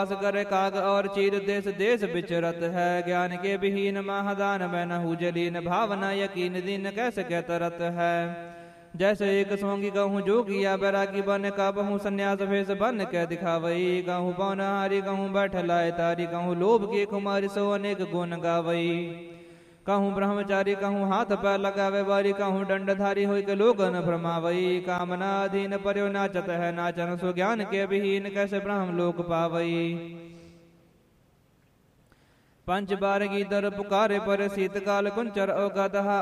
करे काग और चीर देश देश विचरत है। ज्ञान के विहीन महादान में नहु जलीन, भावना यकीन दीन कैसे कह तरत है। जैसे एक सोंगी कहूँ जोगिया बैरागी बन का बहु संन्यास भेष बन के दिखावई। कहूँ पौनहारी कहूँ बैठ लाए तारी, कहूँ लोभ की कुमारी सो अनेक गुण गावई। कहूँ ब्रह्मचारी कहूँ हाथ पैर लगावे बारी, कहूँ दंडधारी होई के लोगन भ्रमावई। कामना अधीन पर्यो नाचत है नाचन, सो ज्ञान के विहीन कैसे ब्रह्म लोक पावई। पंच बार की दर पुकारे पर शीतकाल कुंचर ओ गदहा,